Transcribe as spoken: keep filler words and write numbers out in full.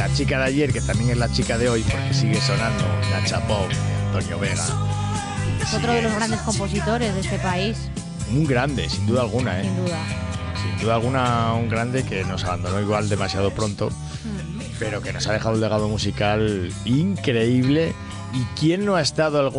la chica de ayer, que también es la chica de hoy, porque sigue sonando Nacha Pop, Antonio Vega. Es otro de los grandes compositores de este país. Un grande, sin duda alguna, ¿eh? Sin duda. Sin duda alguna, un grande que nos abandonó igual demasiado pronto, pero que nos ha dejado un legado musical increíble. ¿Y quién no ha estado algún